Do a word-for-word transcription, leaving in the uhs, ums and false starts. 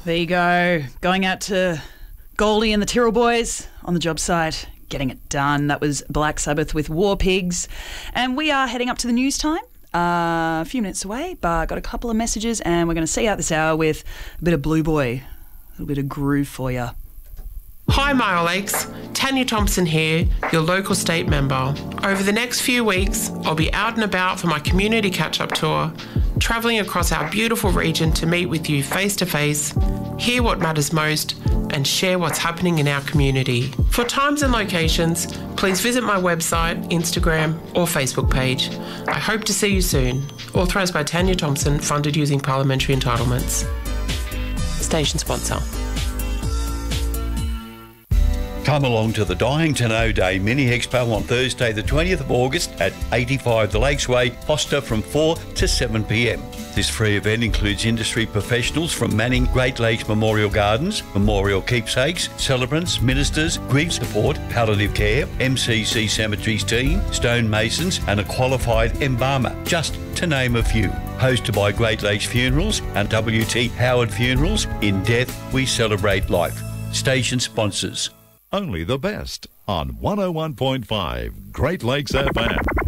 There you go. Going out to Goldie and the Tyrrell Boys on the job site, getting it done. That was Black Sabbath with War Pigs. And we are heading up to the news time. Uh, a few minutes away, but got a couple of messages and we're going to see out this hour with a bit of Blue Boy, a little bit of groove for you. Hi Mile Lakes, Tanya Thompson here, your local state member. Over the next few weeks, I'll be out and about for my community catch-up tour, travelling across our beautiful region to meet with you face to face, hear what matters most, and share what's happening in our community. For times and locations, please visit my website, Instagram or Facebook page. I hope to see you soon. Authorised by Tanya Thompson, funded using parliamentary entitlements. Station sponsor. Come along to the Dying to Know Day Mini Expo on Thursday the twentieth of August at eighty-five The Lakes Way, Foster from four to seven p m. This free event includes industry professionals from Manning Great Lakes Memorial Gardens, Memorial Keepsakes, celebrants, ministers, grief support, palliative care, M C C Cemeteries team, stonemasons and a qualified embalmer, just to name a few. Hosted by Great Lakes Funerals and W T Howard Funerals, in death we celebrate life. Station sponsors. Only the best on one oh one point five Great Lakes F M.